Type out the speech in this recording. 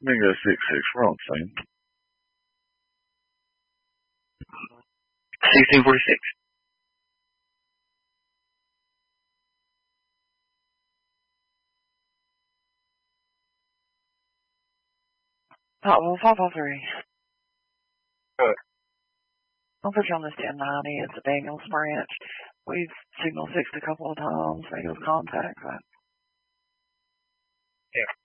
Bingo 6-6, we're on scene. C246. Well, 503. Good. I'll put you on this 1090. It's a Daniels branch. We've signal 6 a couple of times. Made those contacts. Yeah.